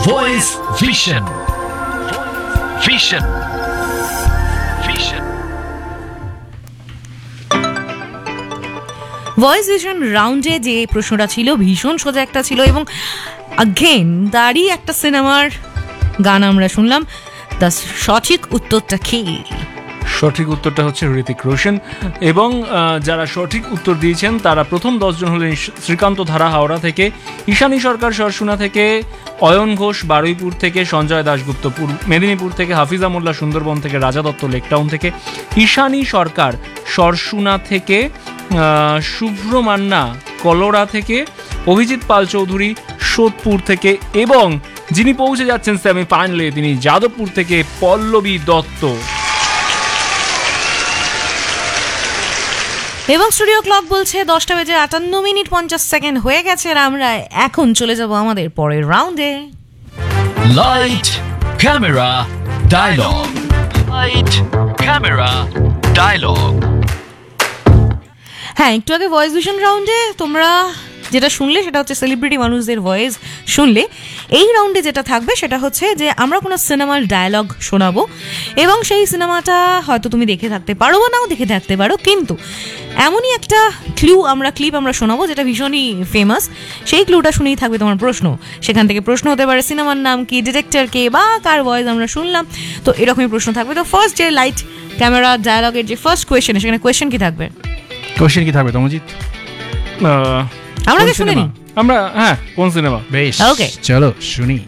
Voice Vision. Vision. Vision. Voice vision রাউন্ডে যে প্রশ্নটা ছিল ভীষণ সোজা একটা ছিল এবং আগেন দাঁড়ি একটা সিনেমার গান আমরা শুনলাম। দ্য সঠিক উত্তরটা কি? সঠিক উত্তরটা হচ্ছে হৃতিক রোশন এবং যারা সঠিক উত্তর দিয়েছেন তারা প্রথম 10 জন হলেন শ্রীকান্ত ধারা হাওড়া থেকে, ঈশানী সরকার সরসুনা থেকে, অয়ন ঘোষ বারুইপুর থেকে, সঞ্জয় দাশগুপ্ত মেদিনীপুর থেকে, হাফিজা মোল্লা সুন্দরবন থেকে, রাজা দত্ত লেকটাউন থেকে, ঈশানী সরকার সরসুনা থেকে, শুভ্র মান্না কলোরা থেকে, অভিজিৎ পাল চৌধুরী সোদপুর থেকে এবং যিনি পৌঁছে যাচ্ছেন সেমিফাইনালে তিনি যাদবপুর থেকে পল্লবী দত্ত। এবং স্টুডিও ক্লক বলছে 10:58 হয়ে গেছে আর আমরা এখন চলে যাব আমাদের পরের রাউন্ডে। Light, camera, dialogue. Light, camera, dialogue. হ্যাঁ, একটু আগে ভয়েস ভিশন রাউন্ডে তোমরা যেটা শুনলে সেটা হচ্ছে সেলিব্রিটি মানুষদের ভয়েস শুনলে। এই রাউন্ডে যেটা থাকবে সেটা হচ্ছে যে আমরা কোনো সিনেমার ডায়ালগ শোনাবো এবং সেই সিনেমাটা হয়তো তুমি দেখে থাকতে পারো বা নাও দেখে থাকতে পারো, কিন্তু এমনই একটা ক্লিপ আমরা শোনাবো যেটা ভীষণই ফেমাস। সেই ক্লুটা শুনেই থাকবে তোমার প্রশ্ন। সেখান থেকে প্রশ্ন হতে পারে সিনেমার নাম কি, ডিরেক্টর কে, বা কার ভয়েস আমরা শুনলাম। তো এরকমই প্রশ্ন থাকবে। তো ফার্স্ট যে লাইট ক্যামেরা ডায়ালগের যে ফার্স্ট কোয়েশ্চেন, সেখানে কোয়েশ্চেন কি থাকবে? কোয়েশ্চেন কি থাকবে তমজিৎ? আমরা শুনে নিই। আমরা কোন সিনেমা? বেশ, ওকে, চলো শুনি।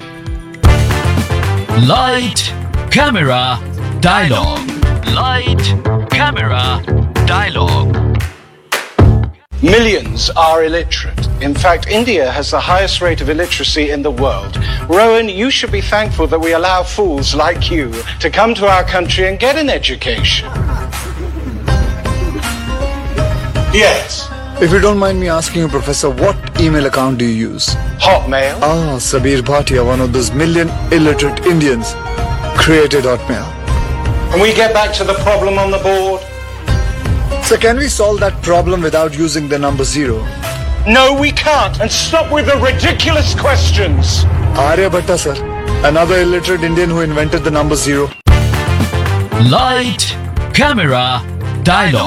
Light, camera, dialogue. Light, camera, dialogue. Millions are illiterate. In fact, India has the highest rate of illiteracy in the world. Rowan, you should be thankful that we allow fools like you to come to our country and get an education. Yes. If you don't mind me asking you, Professor, what email account do you use? Hotmail. Sabir Bhatia, one of those million illiterate Indians, created Hotmail. And we get back to the problem on the board? So can we solve that problem without using the number 0? No, we can't. And stop with the ridiculous questions. Aryabhatta, sir. Another illiterate Indian who invented the number 0. Light, camera, dialogue.